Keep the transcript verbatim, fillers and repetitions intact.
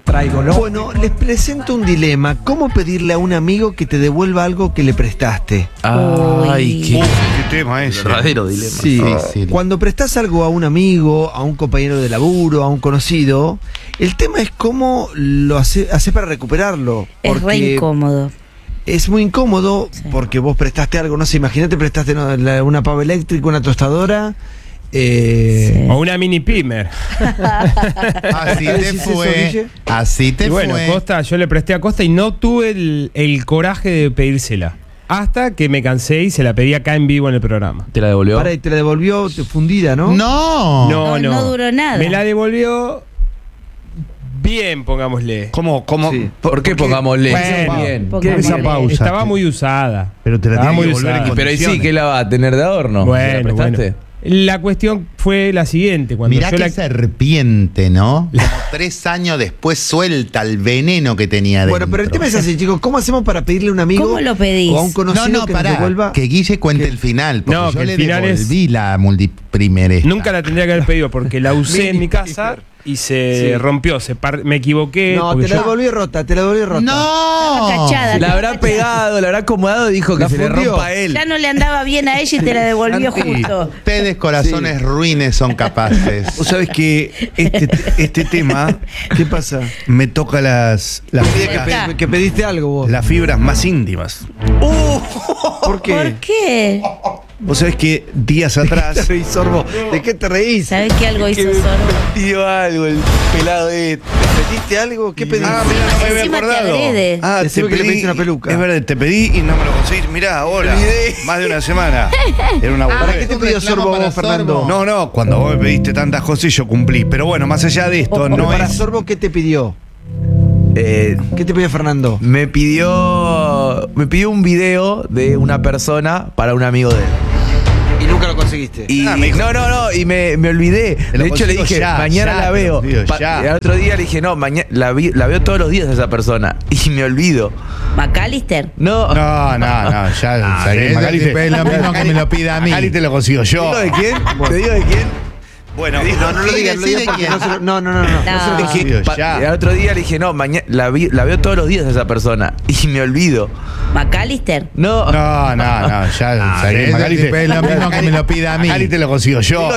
traigo, ¿no? Bueno, les presento un dilema. ¿Cómo pedirle a un amigo que te devuelva algo que le prestaste? Ay, qué, Uf, qué tema ese. verdadero dilema. Sí. Difícil. Cuando prestas algo a un amigo, a un compañero de laburo, a un conocido, el tema es cómo lo haces hace para recuperarlo. Es re Porque incómodo. es muy incómodo Sí. porque vos prestaste algo, no sé, imagínate prestaste no, la- una pava eléctrica, una tostadora. Eh, Sí. O una mini pimer. Así ¿Decís te eso, fue. Guille? Así te Y bueno, fue. Costa, yo le presté a Costa y no tuve el, el coraje de pedírsela. Hasta que me cansé y se la pedí acá en vivo en el programa. ¿Te la devolvió? Para y te la devolvió te- fundida, ¿no? No. No, No, no. no duró nada. Me la devolvió bien, pongámosle. ¿Cómo? ¿Cómo? Sí. ¿Por qué pongámosle? Bueno, bien. Pongámosle. esa pausa. Estaba muy usada. Pero te la Estaba tiene muy que devolver usada. en Pero ahí sí, condiciones. ¿qué la va a tener de adorno? ¿Se la Bueno, prestaste? bueno. La cuestión fue la siguiente. Cuando Mirá yo qué la... serpiente, ¿no? Como tres años después suelta el veneno que tenía dentro. Bueno, pero el tema es así, chicos. ¿Cómo hacemos para pedirle a un amigo ¿Cómo lo pedís? o a un conocido No, no, que nos pará. devuelva? Que Guille cuente que- el final. Porque No, yo que le el final es- devolví la multiprimer esta. Nunca la tendría que haber pedido porque la usé en mi casa y se Sí. rompió. Se par- Me equivoqué. No, porque te la yo- devolví rota, te la devolví rota. ¡No! Estaba cachada. La habrá pegado, la habrá acomodado y dijo que La se le fundió. rompa a él. Ya no le andaba bien a ella y te la devolvió Santi. justo. Ustedes, corazones ruines, son capaces. Vos sabés que este, este tema ¿Qué pasa? me toca las, las, Que, Está. pe- que pediste algo vos. las fibras más íntimas. ¿Por qué? ¿Por qué? Vos sabés que días ¿Te atrás. reís, Sorbo? ¿De qué te reís? ¿Sabés que algo hizo Que me Sorbo? pidió algo el pelado este. ¿Pediste algo? ¿Qué pediste? Ah, mirá, no me había Encima te acordado. agrede. Ah, te Decime que le pedí, pediste una peluca. Es verdad, te pedí y no me lo conseguís. Mirá, ahora. olvidé. Más de una semana. Era una ¿Para boludez. qué te Un pidió reclamo Sorbo para vos, Fernando? Sorbo. No, no, cuando vos me pediste tantas cosas y yo cumplí. Pero bueno, más allá de esto, Pero no para es. Sorbo, ¿qué te pidió? Eh, ¿Qué te pidió Fernando? me pidió. Me pidió un video de una persona para un amigo de él. Y nunca lo conseguiste. Y, Ah, me dijo- no, no, no, y me, me olvidé. Te lo De hecho, le consigo dije, ya, mañana ya, la te lo veo. consigo Pa- ya. y al otro día le dije, no, mañana la, vi- la veo todos los días a esa persona. Y me olvido. ¿McAllister? No. No, no, no, ya. Ah, saqué, es Magali te- es lo mismo que me lo pida a mí. Magali te lo consigo ¿Te yo. digo de quién? ¿Te digo de quién? Bueno, No, no lo Sí, digas, no lo digas decide porque quién. no se lo- No, no, no, no. no se lo No. digas. Es que Dios, pa- ya. y al otro día le dije, no, mañana la, vi- la veo todos los días a esa persona. Y me olvido. ¿McAllister? No. No, no, no, ya. Ah, saqué, es Magali te- es lo mismo que me lo pida a mí. Magali te lo consigo yo.